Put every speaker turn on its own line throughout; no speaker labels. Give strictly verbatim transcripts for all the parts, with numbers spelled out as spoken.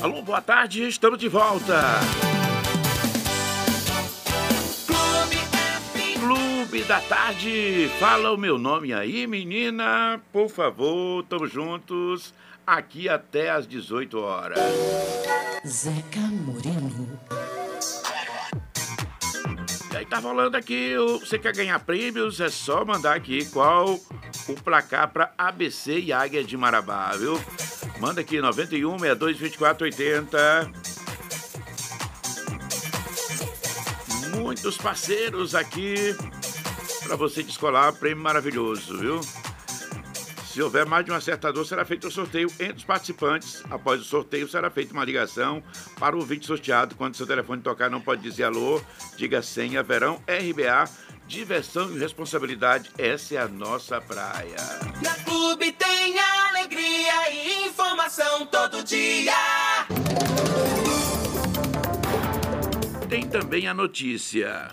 Alô, boa tarde, estamos de volta. Clube da Tarde, fala o meu nome aí, menina, por favor, estamos juntos, aqui até às dezoito horas.
Zeca Moreno.
E aí tá rolando aqui, você quer ganhar prêmios, é só mandar aqui qual o placar para A B C e Águia de Marabá, viu? Manda aqui, nove um, seis dois, vinte e quatro, oitenta. Muitos parceiros aqui para você descolar, prêmio maravilhoso, viu? Se houver mais de um acertador, será feito o sorteio entre os participantes. Após o sorteio, será feita uma ligação para o ouvinte sorteado. Quando seu telefone tocar, não pode dizer alô, diga senha, verão, R B A, diversão e responsabilidade, essa é a nossa praia.
Na Clube tem alegria e informação todo dia.
Tem também a notícia.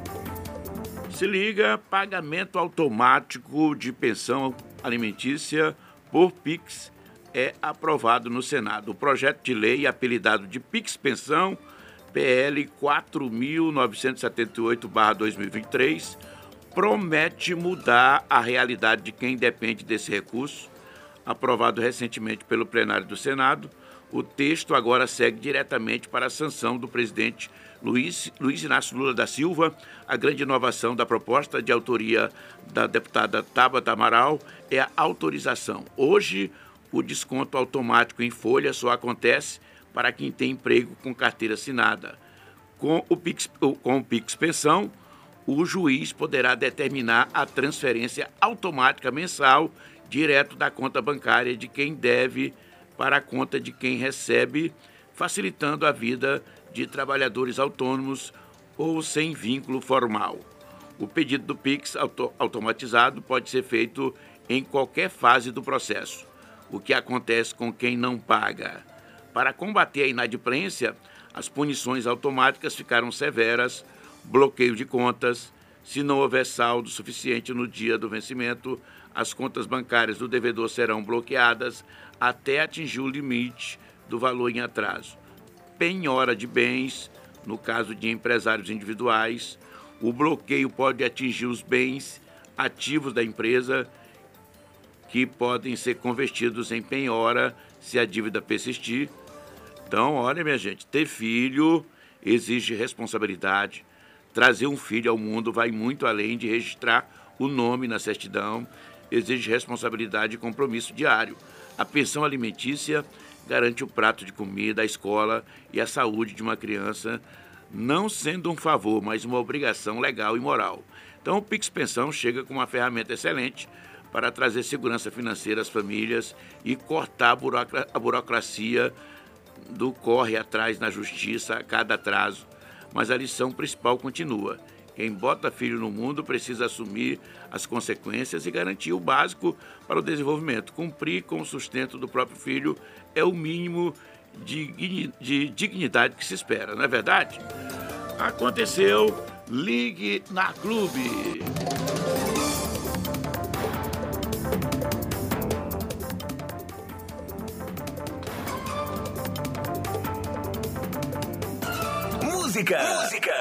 Se liga, pagamento automático de pensão alimentícia por Pix é aprovado no Senado. O projeto de lei, apelidado de Pix Pensão, P L quatro mil novecentos e setenta e oito barra dois mil e vinte e três, promete mudar a realidade de quem depende desse recurso. Aprovado recentemente pelo plenário do Senado, o texto agora segue diretamente para a sanção do presidente Luiz, Luiz Inácio Lula da Silva. A grande inovação da proposta, de autoria da deputada Tabata Amaral, é a autorização. Hoje, o desconto automático em folha só acontece para quem tem emprego com carteira assinada. Com o Pix, com o Pix Pensão, o juiz poderá determinar a transferência automática mensal direto da conta bancária de quem deve para a conta de quem recebe, facilitando a vida de trabalhadores autônomos ou sem vínculo formal. O pedido do Pix auto- automatizado pode ser feito em qualquer fase do processo. O que acontece com quem não paga? Para combater a inadimplência, as punições automáticas ficaram severas, bloqueio de contas. Se não houver saldo suficiente no dia do vencimento, as contas bancárias do devedor serão bloqueadas até atingir o limite do valor em atraso. Penhora de bens, no caso de empresários individuais, o bloqueio pode atingir os bens ativos da empresa, que podem ser convertidos em penhora se a dívida persistir. Então, olha, minha gente, ter filho exige responsabilidade. Trazer um filho ao mundo vai muito além de registrar o nome na certidão, exige responsabilidade e compromisso diário. A pensão alimentícia garante o prato de comida, a escola e a saúde de uma criança, não sendo um favor, mas uma obrigação legal e moral. Então, o Pix Pensão chega com uma ferramenta excelente para trazer segurança financeira às famílias e cortar a, burocra- a burocracia do corre atrás na justiça a cada atraso. Mas a lição principal continua. Quem bota filho no mundo precisa assumir as consequências e garantir o básico para o desenvolvimento. Cumprir com o sustento do próprio filho é o mínimo de, de dignidade que se espera, não é verdade? Aconteceu, ligue na Clube.
Música. Música.